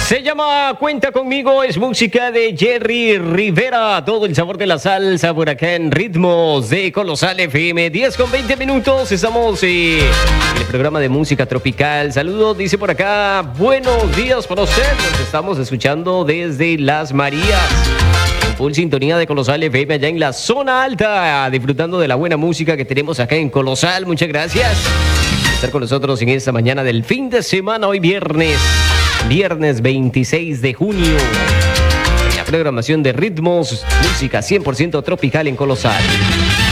Se llama Cuenta Conmigo, es música de Jerry Rivera. Todo el sabor de la salsa por acá en Ritmos de Colosal FM. 10:20. Estamos en el programa de música tropical. Saludos, dice por acá. Buenos días para usted. Nos estamos escuchando desde Las Marías. Full sintonía de Colosal FM allá en la zona alta. Disfrutando de la buena música que tenemos acá en Colosal. Muchas gracias por estar con nosotros en esta mañana del fin de semana. Hoy Viernes 26 de junio. La programación de Ritmos, música 100% tropical en Colosal.